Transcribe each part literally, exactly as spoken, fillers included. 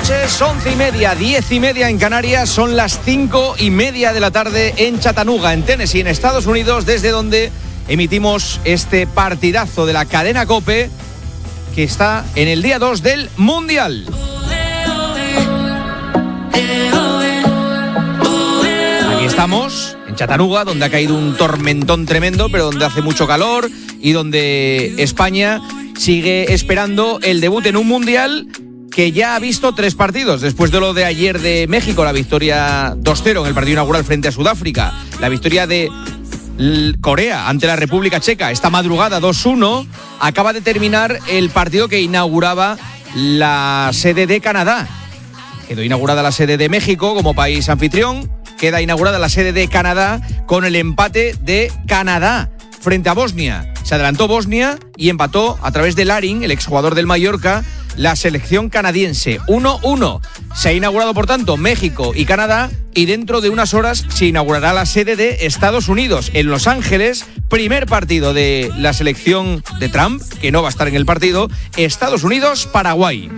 noches, once y media, diez y media en Canarias, son las cinco y media de la tarde en Chattanooga, en Tennessee, en Estados Unidos, desde donde emitimos este partidazo de la cadena COPE que está en el día dos del Mundial. Aquí estamos, en Chattanooga, donde ha caído un tormentón tremendo, pero donde hace mucho calor y donde España sigue esperando el debut en un Mundial que ya ha visto tres partidos, después de lo de ayer de México, la victoria dos cero en el partido inaugural frente a Sudáfrica, la victoria de Corea ante la República Checa esta madrugada dos uno, acaba de terminar el partido que inauguraba la sede de Canadá. Quedó inaugurada la sede de México como país anfitrión, queda inaugurada la sede de Canadá con el empate de Canadá frente a Bosnia. Se adelantó Bosnia y empató a través de Larin, el exjugador del Mallorca, la selección canadiense. uno uno. Se ha inaugurado, por tanto, México y Canadá, y dentro de unas horas se inaugurará la sede de Estados Unidos en Los Ángeles. Primer partido de la selección de Trump, que no va a estar en el partido. Estados Unidos-Paraguay.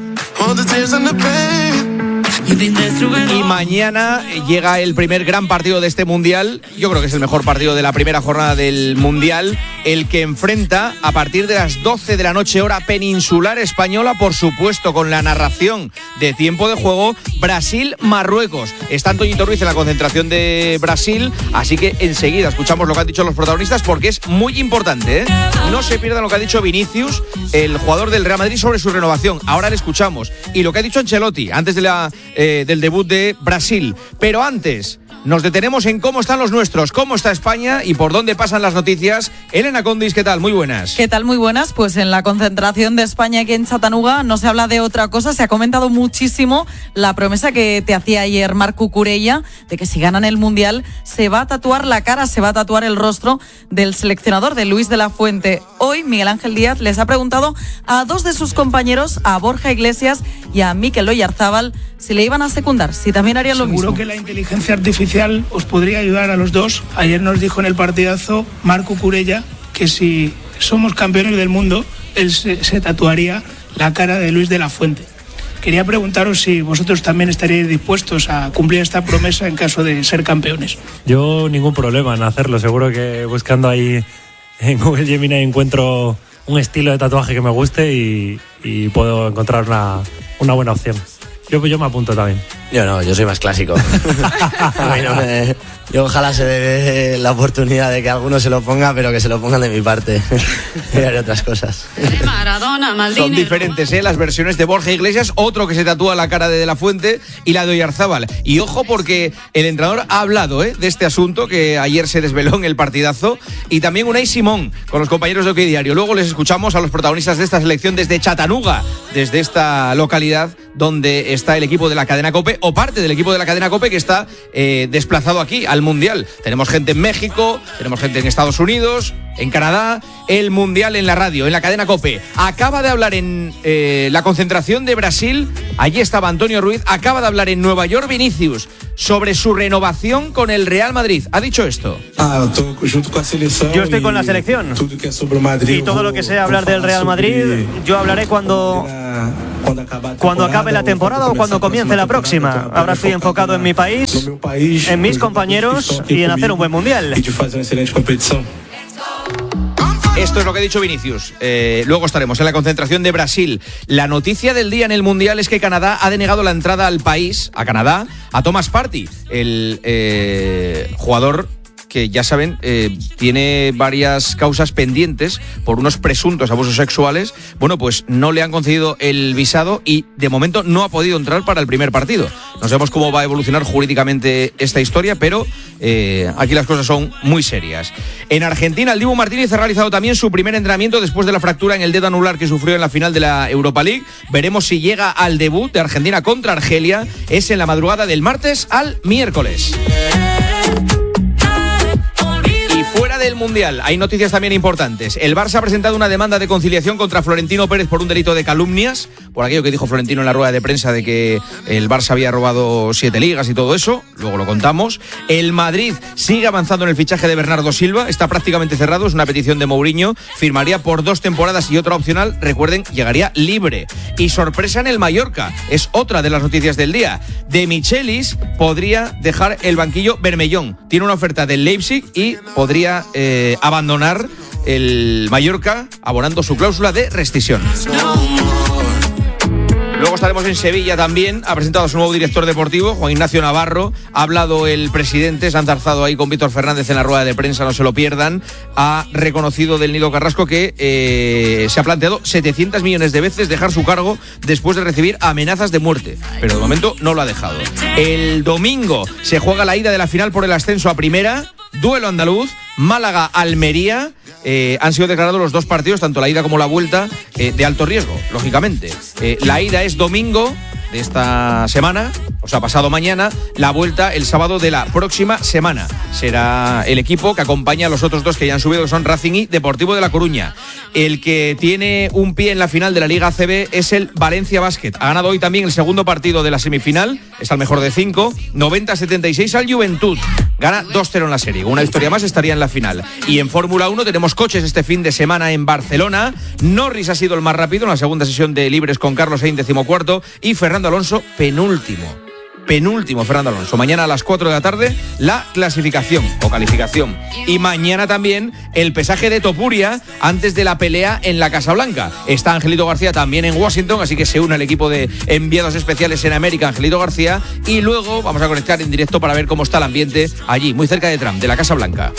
Y mañana llega el primer gran partido de este Mundial. Yo creo que es el mejor partido de la primera jornada del Mundial, el que enfrenta a partir de las doce de la noche hora peninsular española, por supuesto con la narración de tiempo de juego, Brasil-Marruecos. Está Antoñito Ruiz en la concentración de Brasil, así que enseguida escuchamos lo que han dicho los protagonistas, porque es muy importante, ¿eh? No se pierdan lo que ha dicho Vinicius, el jugador del Real Madrid, sobre su renovación. Ahora le escuchamos. Y lo que ha dicho Ancelotti antes de la Eh, del debut de Brasil. Pero antes nos detenemos en cómo están los nuestros, cómo está España y por dónde pasan las noticias. Elena Condis, ¿qué tal? Muy buenas. ¿Qué tal? Muy buenas. Pues en la concentración de España aquí en Chattanooga no se habla de otra cosa. Se ha comentado muchísimo la promesa que te hacía ayer Marc Cucurella de que si ganan el Mundial se va a tatuar la cara, se va a tatuar el rostro del seleccionador, de Luis de la Fuente. Hoy Miguel Ángel Díaz les ha preguntado a dos de sus compañeros, a Borja Iglesias y a Mikel Oyarzábal, si le iban a secundar, si también harían lo mismo. Seguro que la inteligencia artificial os podría ayudar a los dos. Ayer nos dijo en el partidazo Marc Cucurella que si somos campeones del mundo, él se, se tatuaría la cara de Luis de la Fuente. Quería preguntaros si vosotros también estaríais dispuestos a cumplir esta promesa en caso de ser campeones. Yo ningún problema en hacerlo. Seguro que buscando ahí en Google Gemini encuentro un estilo de tatuaje que me guste y, y puedo encontrar una, una buena opción. Yo, yo me apunto también. Yo no, yo soy más clásico. A mí no me... Yo ojalá se dé la oportunidad de que alguno se lo ponga, pero que se lo pongan de mi parte. Y haré otras cosas. Son diferentes, ¿eh? Las versiones de Borja Iglesias, otro que se tatúa la cara de De la Fuente, y la de Oyarzábal. Y ojo, porque el entrenador ha hablado, ¿eh?, de este asunto que ayer se desveló en el partidazo, y también Unai Simón con los compañeros de OK Diario. Luego les escuchamos a los protagonistas de esta selección desde Chattanooga, desde esta localidad donde está el equipo de la cadena COPE, o parte del equipo de la cadena COPE que está eh, desplazado aquí al Mundial. Tenemos gente en México, tenemos gente en Estados Unidos, en Canadá. El Mundial en la radio, en la cadena COPE. Acaba de hablar en eh, la concentración de Brasil, allí estaba Antonio Ruiz, acaba de hablar en Nueva York Vinicius sobre su renovación con el Real Madrid. Ha dicho esto. Yo estoy con la selección y todo lo que sea hablar del Real Madrid, yo hablaré cuando cuando acabe la temporada o cuando comience la próxima. Ahora estoy enfocado en mi país, en mis compañeros y en hacer un buen Mundial. Esto es lo que ha dicho Vinicius. Eh, luego estaremos en la concentración de Brasil. La noticia del día en el Mundial es que Canadá ha denegado la entrada al país, a Canadá, a Thomas Partey, el eh, jugador que, ya saben, eh, tiene varias causas pendientes por unos presuntos abusos sexuales. Bueno, pues no le han concedido el visado y de momento no ha podido entrar para el primer partido. No sabemos cómo va a evolucionar jurídicamente esta historia, pero eh, aquí las cosas son muy serias. En Argentina, el Dibu Martínez ha realizado también su primer entrenamiento después de la fractura en el dedo anular que sufrió en la final de la Europa League. Veremos si llega al debut de Argentina contra Argelia. Es en la madrugada del martes al miércoles. del Mundial, hay noticias también importantes. El Barça ha presentado una demanda de conciliación contra Florentino Pérez por un delito de calumnias, por aquello que dijo Florentino en la rueda de prensa de que el Barça había robado siete ligas y todo eso, luego lo contamos. El Madrid sigue avanzando en el fichaje de Bernardo Silva, está prácticamente cerrado, es una petición de Mourinho, firmaría por dos temporadas y otra opcional, recuerden, llegaría libre. Y sorpresa en el Mallorca, es otra de las noticias del día. De Michelis podría dejar el banquillo Bermellón, tiene una oferta del Leipzig y podría eh, abandonar el Mallorca abonando su cláusula de rescisión. Luego estaremos en Sevilla también. Ha presentado a su nuevo director deportivo, Juan Ignacio Navarro. Ha hablado el presidente, se han zarzado ahí con Víctor Fernández en la rueda de prensa, no se lo pierdan. Ha reconocido del Nido Carrasco que eh, se ha planteado setecientos millones de veces dejar su cargo después de recibir amenazas de muerte. Pero de momento no lo ha dejado. El domingo se juega la ida de la final por el ascenso a primera. Duelo andaluz, Málaga-Almería. Eh, han sido declarados los dos partidos, tanto la ida como la vuelta, eh, de alto riesgo, lógicamente. Eh, la ida es domingo de esta semana, o sea, pasado mañana, la vuelta el sábado de la próxima semana. Será el equipo que acompaña a los otros dos que ya han subido, que son Racing y Deportivo de La Coruña. El que tiene un pie en la final de la Liga A C B es el Valencia Basket. Ha ganado hoy también el segundo partido de la semifinal, es al mejor de cinco, noventa a setenta y seis al Juventud. Gana dos cero en la serie, con una victoria más estaría en la final. Y en Fórmula uno tenemos coches este fin de semana en Barcelona. Norris ha sido el más rápido en la segunda sesión de libres con Carlos Sainz, decimocuarto, y Fernando Alonso, penúltimo. Penúltimo, Fernando Alonso. Mañana a las cuatro de la tarde, la clasificación o calificación. Y mañana también el pesaje de Topuria antes de la pelea en la Casa Blanca. Está Angelito García también en Washington, así que se une al equipo de enviados especiales en América, Angelito García. Y luego vamos a conectar en directo para ver cómo está el ambiente allí, muy cerca de Trump, de la Casa Blanca.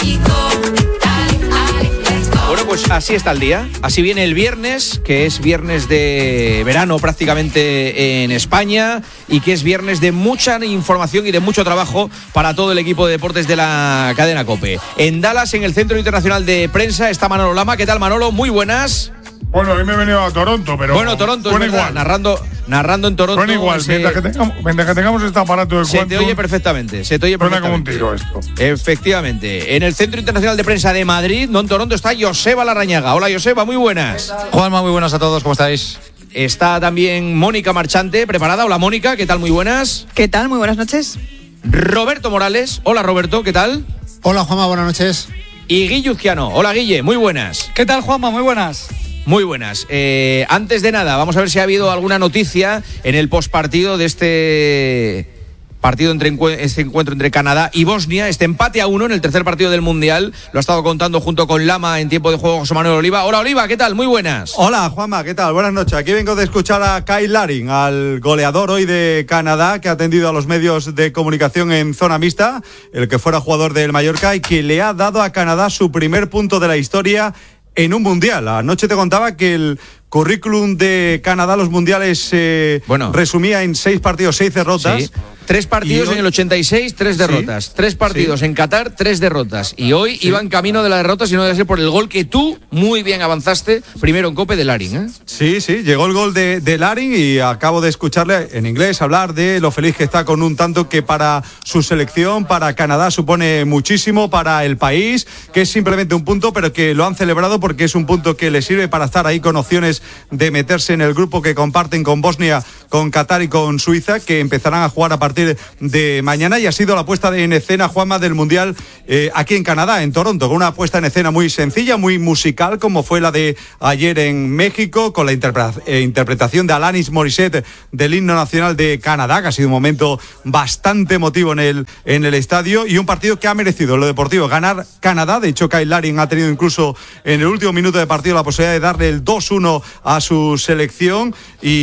Bueno, pues así está el día. Así viene el viernes, que es viernes de verano prácticamente en España y que es viernes de mucha información y de mucho trabajo para todo el equipo de deportes de la cadena COPE. En Dallas, en el Centro Internacional de Prensa, está Manolo Lama. ¿Qué tal, Manolo? Muy buenas. Bueno, hoy me he venido a Toronto, pero... Bueno, Toronto, es verdad, igual. Narrando, narrando en Toronto... Suena igual, ese... mientras, que tengamos, mientras que tengamos este aparato de Se Quantum, te oye perfectamente, se te oye perfectamente. Suena como un tiro esto. Efectivamente. En el Centro Internacional de Prensa de Madrid, no en Toronto, está Joseba Larrañaga. Hola, Joseba, muy buenas. Juanma, muy buenas a todos, ¿cómo estáis? Está también Mónica Marchante, preparada. Hola, Mónica, ¿qué tal? Muy buenas. ¿Qué tal? Muy buenas noches. Roberto Morales. Hola, Roberto, ¿qué tal? Hola, Juanma, buenas noches. Y Guille Uzquiano. Hola, Guille, muy buenas. ¿Qué tal, Juanma? Muy buenas. Muy buenas. Eh, antes de nada, vamos a ver si ha habido alguna noticia en el postpartido de este partido entre este encuentro entre Canadá y Bosnia, este empate a uno en el tercer partido del Mundial. Lo ha estado contando junto con Lama en tiempo de juego José Manuel Oliva. Hola, Oliva, ¿qué tal? Muy buenas. Hola, Juanma, ¿qué tal? Buenas noches. Aquí vengo de escuchar a Kyle Larin, al goleador hoy de Canadá, que ha atendido a los medios de comunicación en zona mixta, el que fuera jugador del Mallorca y que le ha dado a Canadá su primer punto de la historia en un mundial. Anoche te contaba que el currículum de Canadá, los mundiales, eh, bueno, resumía en seis partidos, seis derrotas. Sí. Tres partidos hoy, en el ochenta y seis, tres derrotas. Sí, tres partidos sí. en Qatar, tres derrotas. Y hoy sí. iban camino de la derrota, si no debe ser por el gol que tú muy bien avanzaste primero en Cope de Larin, ¿eh? Sí, sí, llegó el gol de, de Larin y acabo de escucharle en inglés hablar de lo feliz que está con un tanto que para su selección, para Canadá, supone muchísimo, para el país, que es simplemente un punto, pero que lo han celebrado porque es un punto que le sirve para estar ahí con opciones de meterse en el grupo que comparten con Bosnia, con Qatar y con Suiza, que empezarán a jugar a partir de mañana, y ha sido la puesta en escena, Juanma, del Mundial eh, aquí en Canadá, en Toronto, con una puesta en escena muy sencilla, muy musical, como fue la de ayer en México, con la interpre- eh, interpretación de Alanis Morissette del himno nacional de Canadá, que ha sido un momento bastante emotivo en el, en el estadio, y un partido que ha merecido lo deportivo ganar Canadá. De hecho, Kyle Larin ha tenido incluso en el último minuto de partido la posibilidad de darle el dos uno a su selección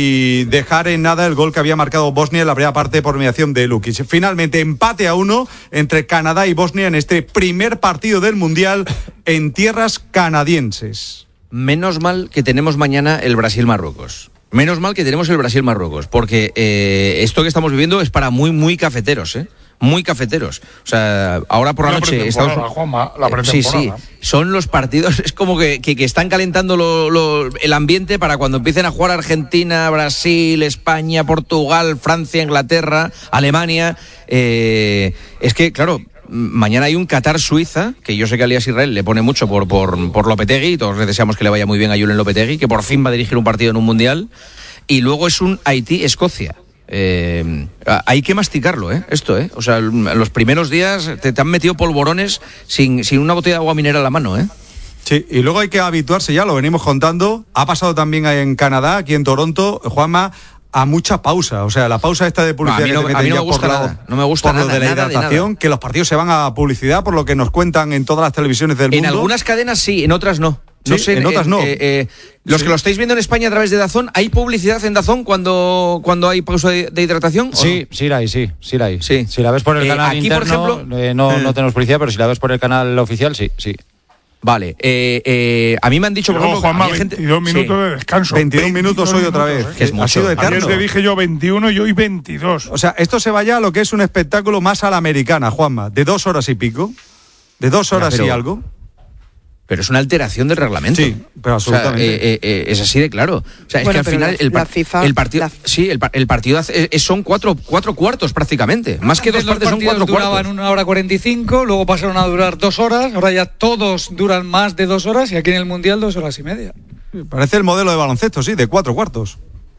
y dejar en nada el gol que había marcado Bosnia en la primera parte por mediación de Lukic. Finalmente, empate a uno entre Canadá y Bosnia en este primer partido del Mundial en tierras canadienses. Menos mal que tenemos mañana el Brasil-Marruecos. Menos mal que tenemos el Brasil-Marruecos, porque eh, esto que estamos viviendo es para muy, muy cafeteros, ¿eh? Muy cafeteros. O sea, ahora por la, la noche estamos... Juanma, la sí, sí. Son los partidos, es como que, que, que están calentando lo, lo, el ambiente para cuando empiecen a jugar Argentina, Brasil, España, Portugal, Francia, Inglaterra, Alemania. Eh, es que, claro, mañana hay un Qatar-Suiza, que yo sé que Alias Israel le pone mucho por, por, por Lopetegui, y todos le deseamos que le vaya muy bien a Julen Lopetegui, que por fin va a dirigir un partido en un mundial, y luego es un Haití-Escocia. Eh, hay que masticarlo, ¿eh? Esto, ¿eh? O sea, en los primeros días te, te han metido polvorones sin, sin una botella de agua minera a la mano, ¿eh? Sí, y luego hay que habituarse ya, lo venimos contando. Ha pasado también en Canadá, aquí en Toronto, Juanma, a mucha pausa. O sea, la pausa esta de publicidad. No, a mí no, que te a mí no me gusta por nada. Lo, no me gusta por nada, lo de la nada, hidratación, de nada. que los partidos se van a publicidad, por lo que nos cuentan en todas las televisiones del en mundo. En algunas cadenas sí, en otras no. No Sí, sé, en otras eh, no. Eh, eh, los sí. que lo estáis viendo en España a través de DAZN, ¿hay publicidad en DAZN cuando, cuando hay pausa de, de hidratación? Sí, sí la hay, sí, sí la hay. Sí. Si la ves por el Eh, canal aquí, interno, por ejemplo, eh, no, eh. no tenemos publicidad, pero si la ves por el canal oficial, sí, sí. Vale, eh, eh, a mí me han dicho, por Luego, ejemplo, Juanma, había gente- veintidós minutos sí. de descanso. veintidós minutos hoy otra vez. ¿eh? Que es ha mucho. sido Ayer eterno. te dije yo veintiuno y hoy veintidós. O sea, esto se vaya a lo que es un espectáculo más a la americana, Juanma, de dos horas y pico, de dos horas Ya, pero- y algo. Pero es una alteración del reglamento. Sí, pero absolutamente. O sea, eh, eh, eh, es así de claro. O sea, es Bueno, que al pero final la- el, par- la FIFA el partido, la- sí, el, par- el partido hace- eh, son cuatro, cuatro cuartos prácticamente. Más que dos Antes los partes son partidos cuatro duraban cuartos. una hora cuarenta y cinco, luego pasaron a durar dos horas, ahora ya todos duran más de dos horas y aquí en el Mundial dos horas y media. Parece el modelo de baloncesto, sí, de cuatro cuartos.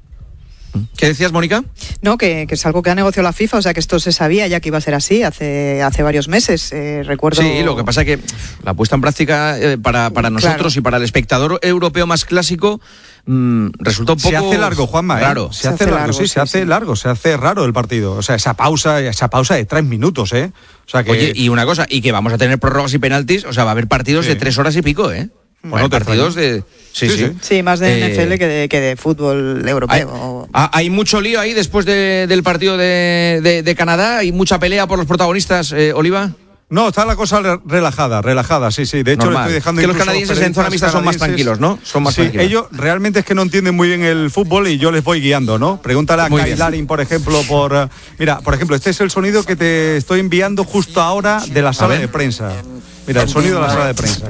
¿Qué decías, Mónica? No, que, que es algo que ha negociado la FIFA, o sea que esto se sabía ya que iba a ser así hace, hace varios meses. Eh, recuerdo. Sí, lo que pasa es que la puesta en práctica eh, para, para nosotros Claro. y para el espectador europeo más clásico mm, resulta un poco Se hace largo, Juanma, ¿eh? raro. Se, hace, largo, sí, se hace largo, se hace raro el partido. O sea, esa pausa, esa pausa de tres minutos, ¿eh? O sea que. Oye, y una cosa, y que vamos a tener prórrogas y penaltis, o sea, va a haber partidos Sí. de tres horas y pico, ¿eh? Bueno, te partidos de... Sí, Sí, sí. sí. Sí, más de Eh, N F L que de, que de fútbol Hay, europeo. ah, hay mucho lío ahí después de- del partido de, de- de Canadá, hay mucha pelea por los protagonistas, eh, Oliva. No, está la cosa re- relajada, relajada, sí, sí. De hecho, Normal. le estoy dejando Que los incluso canadienses en periodistas zona mixta son más canadienses. tranquilos, ¿no? Son más Sí, tranquilos. ellos realmente es que no entienden muy bien el fútbol y yo les voy guiando, ¿no? Pregúntale a Muy Kai bien. Larin, por ejemplo, por... eh, Mira, por ejemplo, este es el sonido que te estoy enviando justo ahora de la sala ver. de prensa. Mira, el sonido de la sala de prensa.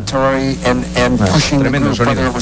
Tremendo el sonido.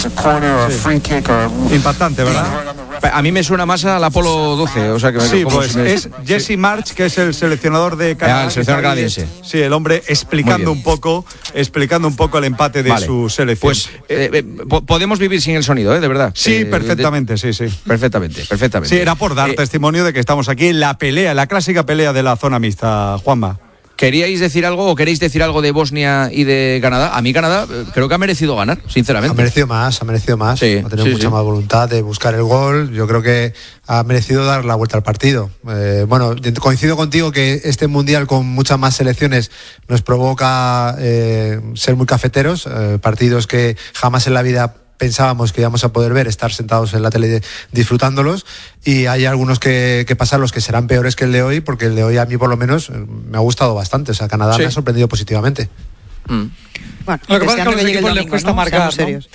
Impactante, ¿verdad? A mí me suena más al Apolo doce, o sea que me Sí, como pues si me- es Jesse March, que es el seleccionador de Canadá. Ah, el seleccionador que está ahí. canadiense. Sí, el hombre Muy explicando bien. un poco, explicando un poco el empate de Vale. su selección. Pues eh, eh, po- podemos vivir sin el sonido, ¿eh? De verdad. sí, Eh, perfectamente, sí, sí. de- perfectamente, perfectamente. Sí, era por dar Eh, testimonio de que estamos aquí en la pelea, la clásica pelea de la zona mixta, Juanma. ¿Queríais decir algo o queréis decir algo de Bosnia y de Canadá? A mí Canadá eh, creo que ha merecido ganar, sinceramente. Ha merecido más, ha merecido más. Sí, ha tenido sí, mucha sí. más voluntad de buscar el gol. Yo creo que ha merecido dar la vuelta al partido. Eh, bueno, coincido contigo que este mundial con muchas más selecciones nos provoca eh, ser muy cafeteros, eh, partidos que jamás en la vida pensábamos que íbamos a poder ver, estar sentados en la tele de- disfrutándolos, y hay algunos que, que pasar los que serán peores que el de hoy, porque el de hoy a mí por lo menos eh, me ha gustado bastante. O sea, Canadá Sí. me ha sorprendido positivamente. Mm. Bueno, Lo que pasa es que deseando a los llegue el equipos les domingo, cuesta ¿no? marcar, Seamos ¿no? serios.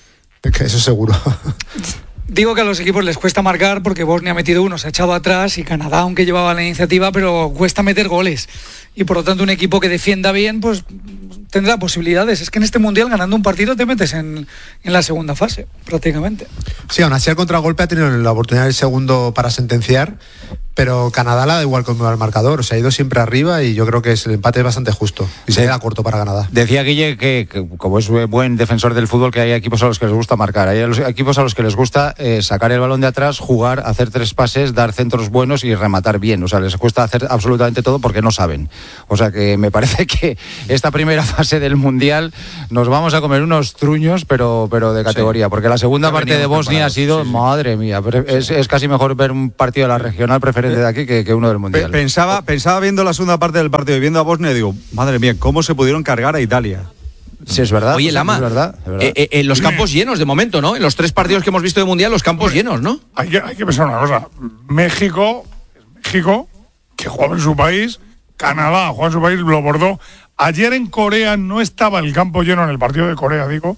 Que Eso seguro. Digo que a los equipos les cuesta marcar porque Bosnia ha metido uno, se ha echado atrás, y Canadá, aunque llevaba la iniciativa, pero cuesta meter goles. Y por lo tanto un equipo que defienda bien, pues tendrá posibilidades. Es que en este Mundial, ganando un partido, te metes en, en la segunda fase, prácticamente. Sí, aún así el contragolpe ha tenido la oportunidad del segundo para sentenciar, pero Canadá la da igual como el marcador, o sea, ha ido siempre arriba y yo creo que es, el empate es bastante justo y se queda corto para Canadá. Decía Guille que, que, como es buen defensor del fútbol, que hay equipos a los que les gusta marcar, hay los equipos a los que les gusta eh, sacar el balón de atrás, jugar, hacer tres pases, dar centros buenos y rematar bien. O sea, les cuesta hacer absolutamente todo porque no saben. O sea que me parece que esta primera fase del Mundial nos vamos a comer unos truños, pero, pero de categoría, Sí. porque la segunda Ya parte de veníamos Bosnia ha preparados, sido, sí, sí. madre mía, pero es, es casi mejor ver un partido de la regional preferente de aquí que, que uno del Pe- Mundial. Pensaba, pensaba viendo la segunda parte del partido y viendo a Bosnia y digo, madre mía, ¿cómo se pudieron cargar a Italia? Sí, es verdad. Oye, pues, Lama, es verdad, es verdad. eh, eh, en los campos llenos de momento, ¿no? En los tres partidos que hemos visto de Mundial, los campos llenos, ¿no? Hay que, hay que pensar una cosa. México, es México, que juega en su país. Canadá juega en su país, lo bordó. Ayer en Corea no estaba el campo lleno en el partido de Corea, digo.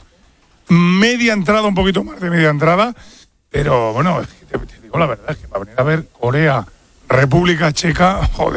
Media entrada, un poquito más de media entrada. Pero bueno, es que te, te digo la verdad, es que para venir a ver Corea, República Checa, joder.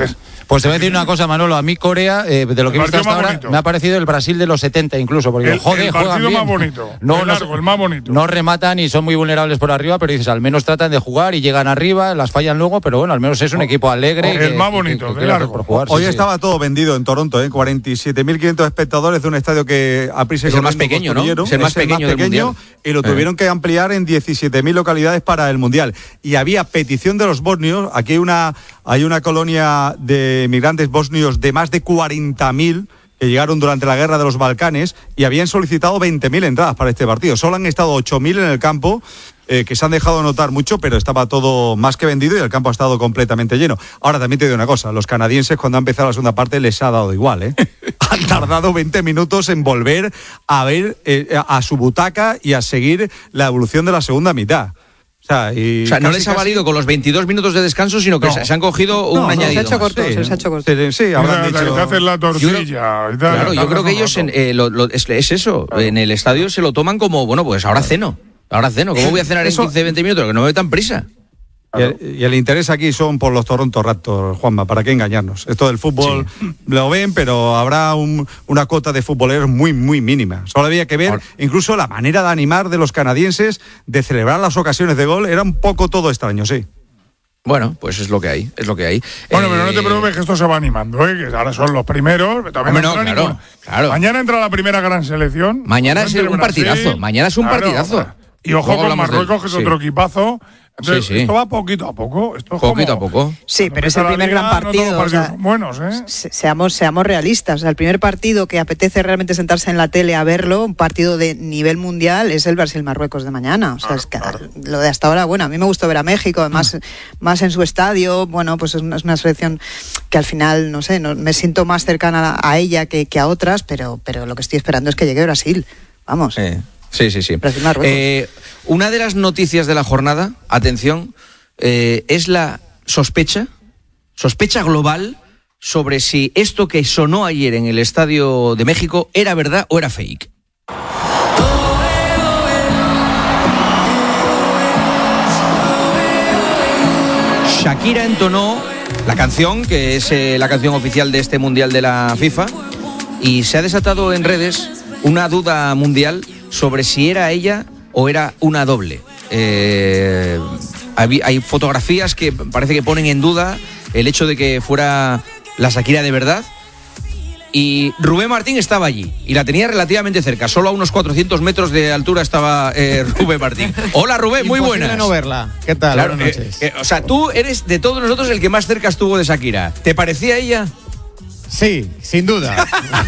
Pues te voy a decir una cosa, Manolo. A mí Corea, eh, de lo que he visto hasta ahora, me ha parecido el Brasil de los setenta incluso. Porque el, joder, el juegan partido bien. más bonito. No, el no, largo, el más bonito. No rematan y son muy vulnerables por arriba, pero dices, al menos tratan de jugar y llegan arriba, las fallan luego, pero bueno, al menos es un equipo alegre. El que, más bonito, que, que, de largo. Por jugar, Hoy sí, estaba sí. todo vendido en Toronto, ¿eh? cuarenta y siete mil quinientos espectadores de un estadio que a prisa y Es el más corriendo pequeño, ¿no? construyeron. Es el más pequeño del Mundial. Y lo Eh. tuvieron que ampliar en diecisiete mil localidades para el Mundial. Y había petición de los bosnios. Aquí hay una, hay una colonia de migrantes bosnios de más de cuarenta mil que llegaron durante la guerra de los Balcanes y habían solicitado veinte mil entradas para este partido. Solo han estado ocho mil en el campo, eh, que se han dejado notar mucho, pero estaba todo más que vendido y el campo ha estado completamente lleno. Ahora también te digo una cosa, los canadienses cuando han empezado la segunda parte les ha dado igual, ¿eh? Han tardado veinte minutos en volver a ver eh, a su butaca y a seguir la evolución de la segunda mitad. O sea, y o sea, no casi, les ha casi... valido con los veintidós minutos de descanso, sino que No. se, se han cogido un No, no, añadido. Se ha hecho más. corto, Sí, se ha hecho corto. Sí, sí, habrán Te- dicho... te hacen la tortilla. y tal, Claro, yo tardas creo que un ellos, en, rato. eh, lo- lo- es, es eso, en el estadio se lo toman como, bueno, pues ahora ceno. Ahora ceno. ¿Cómo voy a cenar en Eso- quince, veinte minutos? Que no me dan prisa. Y el, y el interés aquí son por los Toronto Raptors, Juanma, ¿para qué engañarnos? Esto del fútbol lo ven, pero habrá un, una cuota de futboleros muy, muy mínima. Solo había que ver, Ahora- incluso la manera de animar de los canadienses, de celebrar las ocasiones de gol, era un poco todo extraño, sí. Bueno, pues es lo que hay, es lo que hay. Bueno, Eh, pero no te preocupes que esto se va animando, ¿eh? Que ahora son los primeros. pero También Hombre, no no, entra claro, ninguno. claro. Mañana entra la primera gran selección. Mañana es Frente un Brasil. partidazo, mañana es un Claro, partidazo. Y ojo Luego con hablamos del- Marruecos, que es sí. otro equipazo. Entonces, Sí, sí. esto va poquito a poco. Esto es Poquito como- a poco. Sí, cuando pero es empieza el la primer liga, gran no todos los partido. o partidos sea, son buenos, ¿eh? se- seamos, seamos realistas. O sea, el primer partido que apetece realmente sentarse en la tele a verlo, un partido de nivel mundial, es el Brasil-Marruecos de mañana. O sea, es que lo de hasta ahora, bueno, a mí me gustó ver a México, además, más en su estadio. Bueno, pues es una, es una selección que al final, no sé, no, me siento más cercana a ella que, que a otras, pero, pero lo que estoy esperando es que llegue Brasil. Vamos. Eh, sí, sí, sí. Brasil-Marruecos. Eh, una de las noticias de la jornada, atención, eh, es la sospecha, sospecha global sobre si esto que sonó ayer en el Estadio de México era verdad o era fake. Shakira entonó la canción, que es eh, la canción oficial de este Mundial de la FIFA, y se ha desatado en redes una duda mundial sobre si era ella o era una doble. Eh, hay, hay fotografías que parece que ponen en duda el hecho de que fuera la Shakira de verdad. Y Rubén Martín estaba allí y la tenía relativamente cerca, solo a unos cuatrocientos metros de altura estaba eh, Rubén Martín. Hola Rubén, muy Imposible buenas. no verla. ¿Qué tal? Claro, Buenas eh, noches. eh, o sea, tú eres de todos nosotros el que más cerca estuvo de Shakira. ¿Te parecía ella? Sí, sin duda.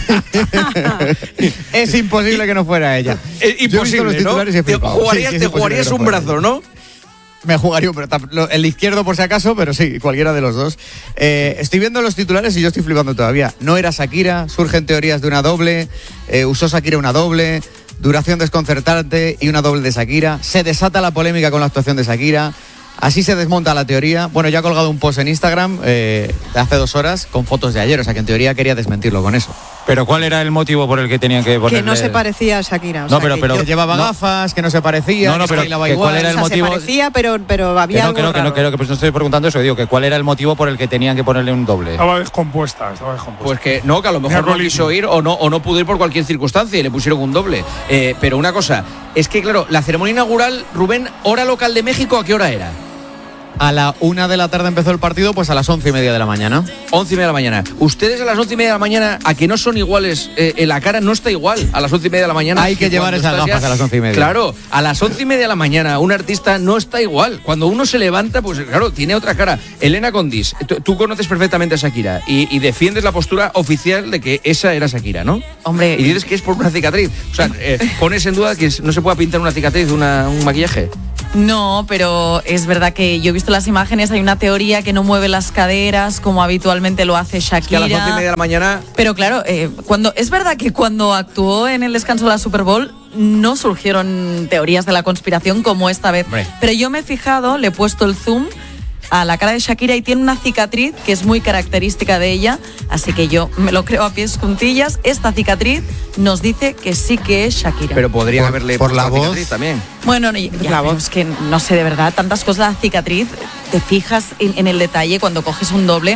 Es imposible que no fuera ella. Es Yo he visto imposible, los ¿no? titulares y he Te flipado. jugarías, Sí, sí, es te imposible jugarías que no un fuera brazo, ella. ¿no? Me jugaría un brazo. El izquierdo por si acaso, pero sí, cualquiera de los dos. Eh, estoy viendo los titulares y yo estoy flipando todavía. No era Shakira, surgen teorías de una doble, eh, usó Shakira una doble, duración desconcertante y una doble de Shakira. Se desata la polémica con la actuación de Shakira. Así se desmonta la teoría. Bueno, ya ha colgado un post en Instagram eh, de hace dos horas con fotos de ayer, o sea que en teoría quería desmentirlo con eso. Pero ¿cuál era el motivo por el que tenían que ponerle? Que no se parecía a Shakira. o No, sea, pero- que pero- yo- Que llevaba no. gafas, que no se parecía, No, no, que pero bailaba que igual. cuál era o el sea, motivo- se parecía, pero, pero había Que no, algo que no, que no, raro. que no, que pues no estoy preguntando eso, digo, que cuál era el motivo por el que tenían que ponerle un doble. Estaba descompuesta, estaba descompuesta. Pues que no, que a lo mejor Tenía no colitis. quiso ir o no, o no pudo ir por cualquier circunstancia y le pusieron un doble. Eh, pero una cosa, es que claro, la ceremonia inaugural, Rubén, hora local de México, ¿a qué hora era? A la una de la tarde empezó el partido, pues a las once y media de la mañana. Once y media de la mañana. Ustedes a las once y media de la mañana, a que no son iguales, eh, en la cara no está igual a las once y media de la mañana. Hay que llevar cuando esas estás gafas a las once y media. Claro, a las once y media de la mañana un artista no está igual. Cuando uno se levanta, pues claro, tiene otra cara. Elena Condis, tú, tú conoces perfectamente a Shakira y, y defiendes la postura oficial de que esa era Shakira, ¿no? Hombre. Y dices que es por una cicatriz. O sea, eh, pones en duda que no se pueda pintar una cicatriz, una, un maquillaje. No, pero es verdad que yo he visto las imágenes, hay una teoría que no mueve las caderas como habitualmente lo hace Que Shakira. a las once y media de la mañana. Pero claro, eh, cuando es verdad que cuando actuó en el descanso de la Super Bowl no surgieron teorías de la conspiración como esta vez. Hombre. Pero yo me he fijado, le he puesto el zoom a la cara de Shakira y tiene una cicatriz que es muy característica de ella, así que yo me lo creo a pies juntillas. Esta cicatriz nos dice que sí que es Shakira. Pero podrían Por- haberle por puesto la voz. cicatriz también. Bueno, no, ya, pero es que no sé, de verdad, tantas cosas, la cicatriz, te fijas en, en el detalle cuando coges un doble,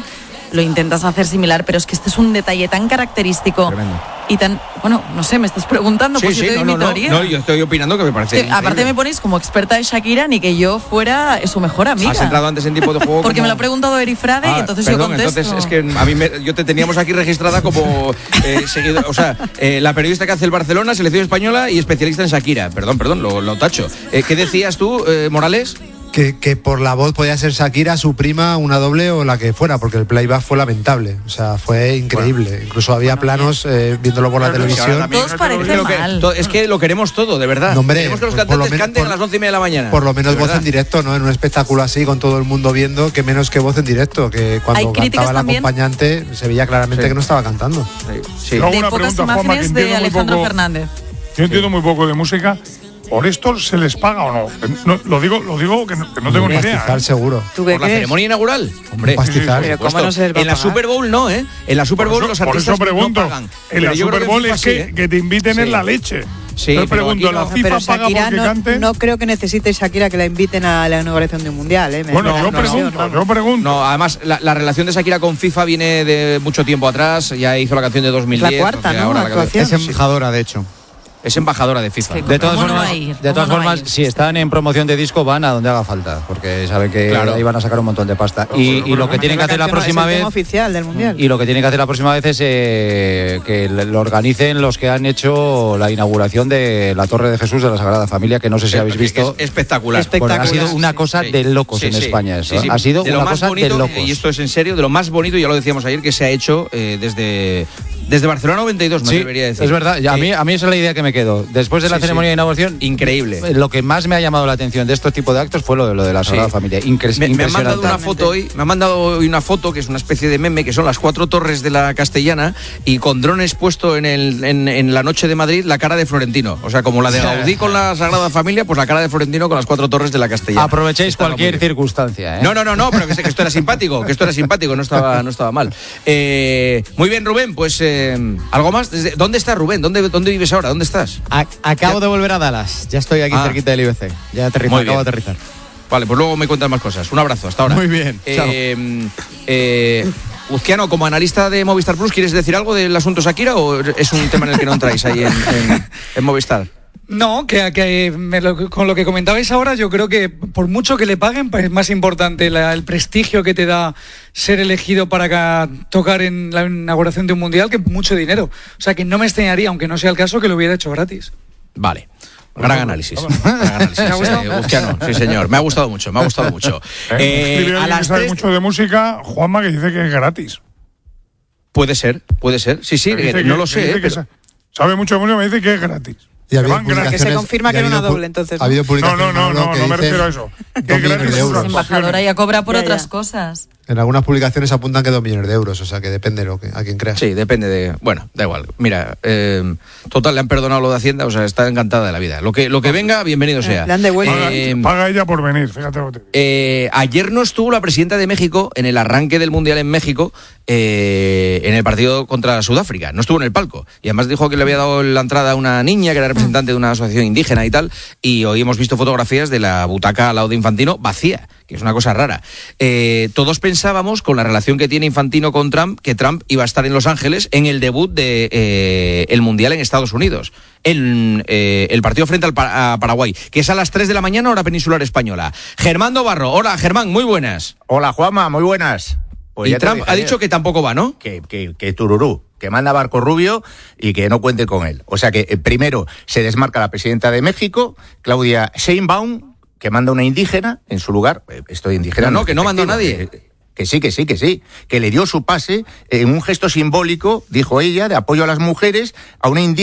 lo intentas hacer similar, pero es que este es un detalle tan característico. Tremendo. Y tan, bueno, no sé, me estás preguntando, sí, pues sí, yo te doy no, mi no, teoría. No, yo estoy opinando que me parece que, aparte me ponéis como experta de Shakira, ni que yo fuera su mejor amiga. Has entrado antes en tipo de juego Porque como... me lo ha preguntado Eri Frade ah, y entonces perdón, yo contesto. Entonces es que a mí me, yo te teníamos aquí registrada como eh, seguidor, o sea, eh, la periodista que hace el Barcelona, selección española y especialista en Shakira. Perdón, perdón, lo, lo tacho. Eh, ¿Qué decías tú, eh, Morales? Que, que por la voz podía ser Shakira, su prima, una doble o la que fuera, porque el playback fue lamentable. O sea, fue increíble. Bueno, Incluso había bueno, planos eh, viéndolo por la pero televisión. Todos parece mal. Que, es que lo queremos todo, de verdad. No, hombre, queremos que los pues cantantes menos, canten por, a las once y media de la mañana. Por lo menos voz en directo, ¿no? En un espectáculo así, con todo el mundo viendo, que menos que voz en directo. Que cuando cantaba el acompañante se veía claramente sí. que no estaba cantando. Sí. Sí. De una pocas pregunta, imágenes Juanma, de Alejandro poco, Fernández. Yo entiendo sí. muy poco de música. ¿Por esto se les paga o no? no lo digo, lo digo que no, que no tengo ni idea. Pastizal, seguro. ¿Tú qué ¿Por crees? La ceremonia inaugural? Hombre, pastizal. Sí, sí, ¿cómo no se les va en la Super Bowl no, ¿eh? En la Super Bowl eso, los artistas por eso pregunto, no pagan. En la Super Bowl es que, ¿eh? que te inviten sí. en la leche. Sí, Yo pregunto, ¿la no, FIFA pero paga Shakira porque no, cante? No creo que necesite Shakira que la inviten a la inauguración de un mundial. ¿eh? Bueno, yo no, pregunto, no. yo pregunto. No, además, la, la relación de Shakira con FIFA viene de mucho tiempo atrás. Ya hizo la canción de dos mil diez. La cuarta, o sea, ¿no? Ahora la actuación. Es embajadora, de hecho. Es embajadora de FIFA. De todas formas, no de todas no formas si están en promoción de disco, van a donde haga falta, porque saben que claro. ahí van a sacar un montón de pasta. No, y, y lo que tienen que hacer la próxima vez. Oficial del mundial. Y lo que tienen que hacer la próxima vez es eh, que lo organicen los que han hecho la inauguración de la Torre de Jesús de la Sagrada Familia, que no sé si habéis visto. Es espectacular. espectacular. Ha sido una cosa sí. de locos sí, en sí. España. Eso. Sí, sí. Ha sido de una cosa bonito, de locos. Y esto es en serio, de lo más bonito, ya lo decíamos ayer, que se ha hecho eh, desde. Desde Barcelona noventa y dos, me sí, debería decir. Es verdad, a mí, a mí esa es la idea que me quedo. Después de la sí, ceremonia sí. de inauguración, increíble. Lo que más me ha llamado la atención de estos tipos de actos fue lo de, lo de la Sagrada sí. Familia. Incre me, me han mandado una foto hoy, me han mandado hoy una foto que es una especie de meme, que son las cuatro torres de la Castellana y con drones puesto en, el, en, en la noche de Madrid la cara de Florentino. O sea, como la de Gaudí con la Sagrada Familia, pues la cara de Florentino con las cuatro torres de la Castellana. Aprovechéis Estaba cualquier circunstancia. ¿eh? No, no, no, no, pero que, que esto era simpático, que esto era simpático, no estaba, no estaba mal. Eh, muy bien, Rubén, pues eh, algo más. Desde, ¿Dónde estás, Rubén? ¿Dónde, ¿Dónde vives ahora? ¿Dónde estás? A, acabo ya. de volver a Dallas. Ya estoy aquí ah. cerquita del I B C. Ya aterrizo, acabo de aterrizar. Vale, pues luego me cuentas más cosas. Un abrazo, hasta ahora. Muy bien. Eh, eh, Uzquiano, como analista de Movistar Plus, ¿quieres decir algo del asunto Shakira o es un tema en el que no entráis ahí en, en, en Movistar? No, que, que me lo, con lo que comentabais ahora, yo creo que por mucho que le paguen, pues es más importante la, el prestigio que te da ser elegido para tocar en la inauguración de un mundial que mucho dinero. O sea, que no me extrañaría, aunque no sea el caso, que lo hubiera hecho gratis. Vale. Gran análisis. Gran análisis. ¿Me ha gustado? Uzquiano, sí, señor. Me ha gustado mucho, me ha gustado mucho. Eh, eh, a las que sabe tres... mucho de música, Juanma, que dice que es gratis. Puede ser, puede ser. Sí, sí, que, que, no lo que sé. Eh, pero... Sabe mucho de música, me dice que es gratis. Y que se confirma que era una doble, entonces. Ha habido publicaciones. No, no, no, no, no me refiero a eso. Que gratis es embajadora ya cobra por ya, otras ya. cosas. En algunas publicaciones apuntan que dos millones de euros, o sea que depende de lo que, a quien creas. Sí, depende de. Bueno, da igual. Mira, eh, total, le han perdonado lo de Hacienda, o sea, está encantada de la vida. Lo que, lo que venga, bienvenido sea. Le han devuelto. Eh, paga, paga ella por venir, fíjate lo que te digo. Eh, ayer no estuvo la presidenta de México en el arranque del Mundial en México, eh, en el partido contra Sudáfrica. No estuvo en el palco. Y además dijo que le había dado la entrada a una niña que era representante de una asociación indígena y tal. Y hoy hemos visto fotografías de la butaca al lado de Infantino vacía, que es una cosa rara. Eh, todos pensábamos, con la relación que tiene Infantino con Trump, que Trump iba a estar en Los Ángeles en el debut de eh, el Mundial en Estados Unidos, en eh, el partido frente al a Paraguay, que es a las tres de la mañana, hora peninsular española. Germán Dobarro. Hola, Germán, muy buenas. Hola, Juanma, muy buenas. Pues y Trump ha dicho que tampoco va, ¿no? Que, que, que tururú, que manda Barco Rubio y que no cuente con él. O sea que eh, primero se desmarca la presidenta de México, Claudia Sheinbaum, que manda una indígena en su lugar. Eh, estoy indígena. No, no, que no mandó a nadie. Que, que sí, que sí, que sí. Que le dio su pase en un gesto simbólico, dijo ella, de apoyo a las mujeres, a una indígena.